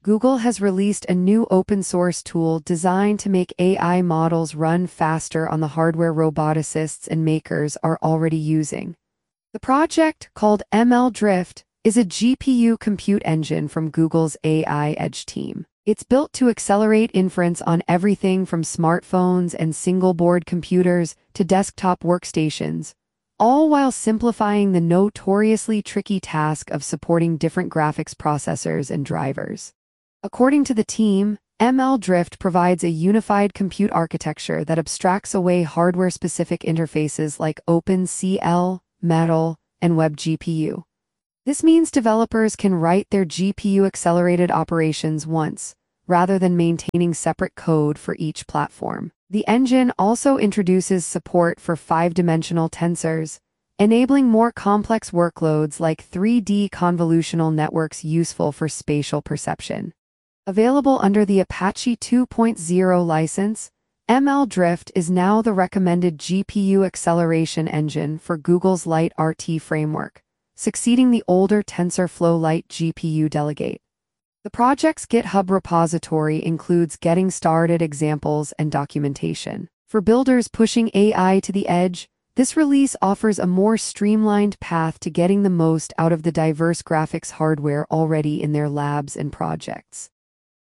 Google has released a new open-source tool designed to make AI models run faster on the hardware roboticists and makers are already using. The project, called ML Drift, is a GPU compute engine from Google's AI Edge team. It's built to accelerate inference on everything from smartphones and single-board computers to desktop workstations, all while simplifying the notoriously tricky task of supporting different graphics processors and drivers. According to the team, ML Drift provides a unified compute architecture that abstracts away hardware-specific interfaces like OpenCL, Metal, and WebGPU. This means developers can write their GPU-accelerated operations once, rather than maintaining separate code for each platform. The engine also introduces support for 5-dimensional tensors, enabling more complex workloads like 3D convolutional networks useful for spatial perception. Available under the Apache 2.0 license, ML Drift is now the recommended GPU acceleration engine for Google's Lite-RT framework, succeeding the older TensorFlow Lite GPU Delegate. The project's GitHub repository includes getting started examples and documentation. For builders pushing AI to the edge, this release offers a more streamlined path to getting the most out of the diverse graphics hardware already in their labs and projects.